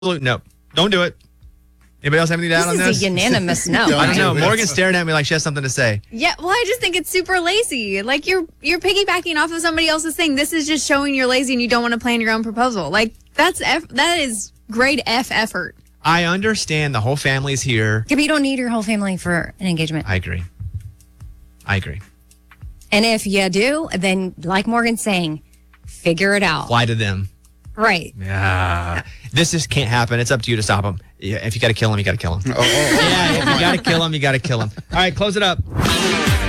no. Don't do it. Anybody else have anything to add on This this? is a unanimous no. I don't know. Morgan's staring at me like she has something to say. Yeah, well, I just think it's super lazy. Like you're piggybacking off of somebody else's thing. This is just showing you're lazy and you don't want to plan your own proposal. Like that is grade F effort. I understand the whole family's here. Yeah, but you don't need your whole family for an engagement. I agree. And if you do, then like Morgan's saying, figure it out. Fly to them. Right. Yeah. This just can't happen. It's up to you to stop him. Yeah, if you got to kill him, you got to kill him. Yeah, if you got to kill him, you got to kill him. All right, close it up.